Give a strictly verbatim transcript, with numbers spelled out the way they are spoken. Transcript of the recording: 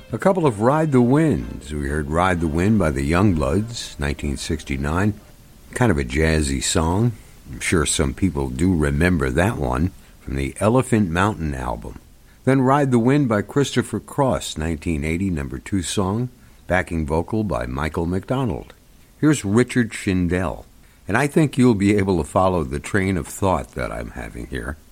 A couple of Ride the Winds. We heard Ride the Wind by the Youngbloods, nineteen sixty-nine. Kind of a jazzy song. I'm sure some people do remember that one from the Elephant Mountain album. Then Ride the Wind by Christopher Cross, nineteen eighty, number two song. Backing vocal by Michael McDonald. Here's Richard Shindell. And I think you'll be able to follow the train of thought that I'm having here.